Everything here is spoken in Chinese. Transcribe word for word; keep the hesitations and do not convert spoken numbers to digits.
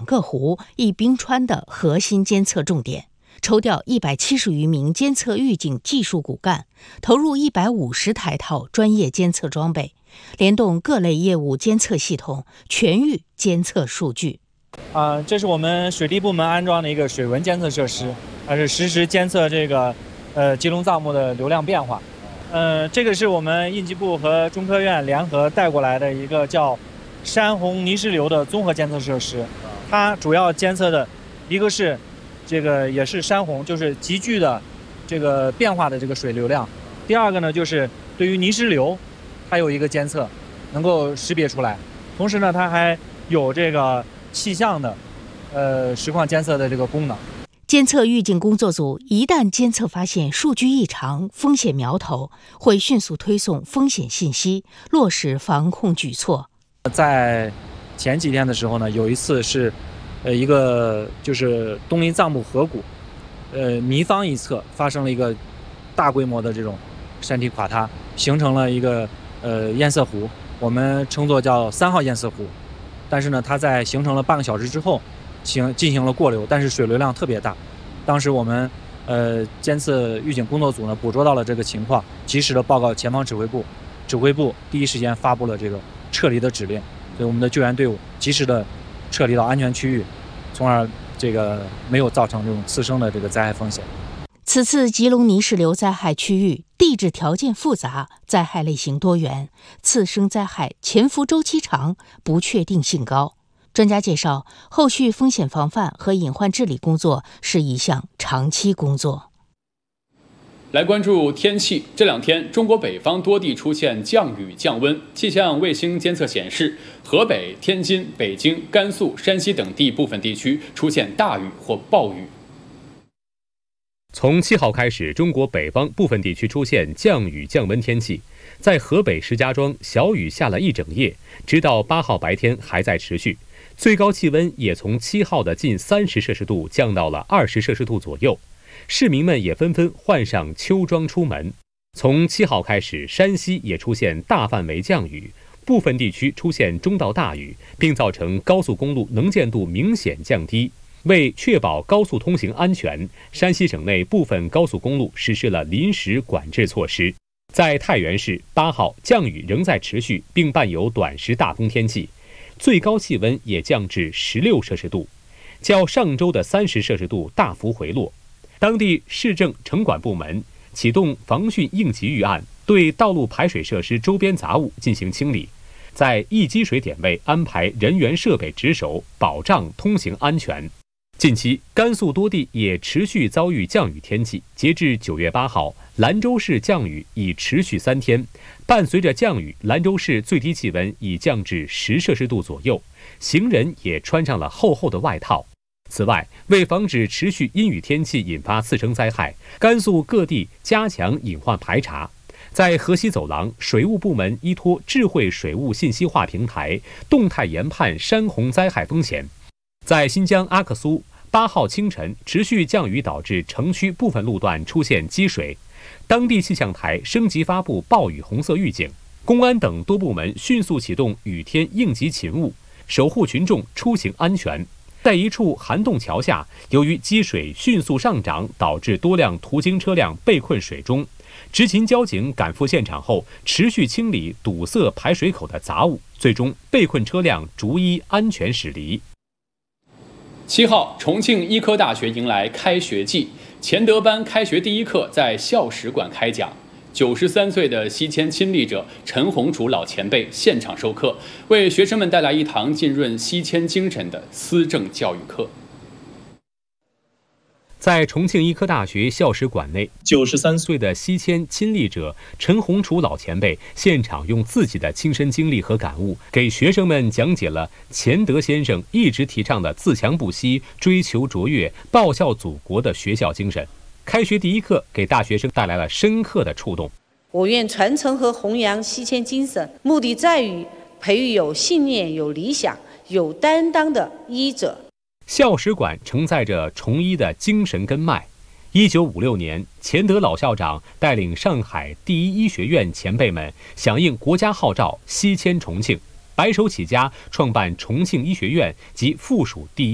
个湖、一冰川的核心监测重点，抽调一百七十余名监测预警技术骨干，投入一百五十台套专业监测装备，联动各类业务监测系统，全域监测数据。 啊、呃，这是我们水利部门安装的一个水文监测设施，它是实时监测这个呃基隆藏木的流量变化。呃，这个是我们应急部和中科院联合带过来的一个叫山洪泥石流的综合监测设施，它主要监测的一个是这个也是山洪，就是急剧的这个变化的这个水流量。第二个呢，就是对于泥石流，它有一个监测，能够识别出来。同时呢，它还有这个气象的呃实况监测的这个功能。 监测预警工作组一旦监测发现数据异常、风险苗头，会迅速推送风险信息，落实防控举措。 在前几天的时候呢，有一次是呃一个就是东林藏木河谷呃泥方一侧发生了一个大规模的这种山体垮塌，形成了一个呃堰塞湖，我们称作叫三号堰塞湖。但是呢，它在形成了半个小时之后行进行了过流，但是水流量特别大。当时我们呃监测预警工作组呢捕捉到了这个情况，及时的报告前方指挥部，指挥部第一时间发布了这个撤离的指令，所以我们的救援队伍及时的撤离到安全区域，从而这个没有造成这种次生的这个灾害风险。 此次吉隆泥石流灾害区域地质条件复杂，灾害类型多元，次生灾害潜伏周期长，不确定性高。专家介绍，后续风险防范和隐患治理工作是一项长期工作。 来关注天气，这两天中国北方多地出现降雨降温，气象卫星监测显示，河北、天津、北京、甘肃、山西等地部分地区出现大雨或暴雨。 从七号开始，中国北方部分地区出现降雨降温天气，在河北石家庄，小雨下了一整夜，直到八号白天还在持续。最高气温也从七号的近三十摄氏度降到了二十摄氏度左右，市民们也纷纷换上秋装出门。从七号开始，山西也出现大范围降雨，部分地区出现中到大雨，并造成高速公路能见度明显降低。为确保高速通行安全，山西省内部分高速公路实施了临时管制措施。在太原市，八号降雨仍在持续，并伴有短时大风天气，最高气温也降至十六摄氏度，较上周的三十摄氏度大幅回落。当地市政城管部门启动防汛应急预案，对道路排水设施周边杂物进行清理，在易积水点位安排人员设备值守，保障通行安全。近期，甘肃多地也持续遭遇降雨天气。截至九月八号，兰州市降雨已持续三天，伴随着降雨，兰州市最低气温已降至十摄氏度左右，行人也穿上了厚厚的外套。此外，为防止持续阴雨天气引发次生灾害，甘肃各地加强隐患排查。在河西走廊，水务部门依托智慧水务信息化平台，动态研判山洪灾害风险。在新疆阿克苏，八号清晨持续降雨导致城区部分路段出现积水，当地气象台升级发布暴雨红色预警，公安等多部门迅速启动雨天应急勤务，守护群众出行安全。在一处涵洞桥下，由于积水迅速上涨，导致多辆途经车辆被困水中。执勤交警赶赴现场后，持续清理堵塞排水口的杂物，最终被困车辆逐一安全驶离。 七号，重庆医科大学迎来开学季，钱德班开学第一课在校史馆开讲。九十三岁的西迁亲历者陈红楚老前辈现场授课，为学生们带来一堂浸润西迁精神的思政教育课。 在重庆医科大学校史馆内，九十三岁的西迁亲历者陈红楚老前辈现场用自己的亲身经历和感悟，给学生们讲解了钱德先生一直提倡的自强不息、追求卓越、报效祖国的学校精神。开学第一课给大学生带来了深刻的触动。 我愿传承和弘扬西迁精神，目的在于培育有信念、有理想、有担当的医者。 校史馆承载着重医的精神根脉。一九五六年，钱德老校长带领上海第一医学院前辈们响应国家号召，西迁重庆，白手起家创办重庆医学院及附属第一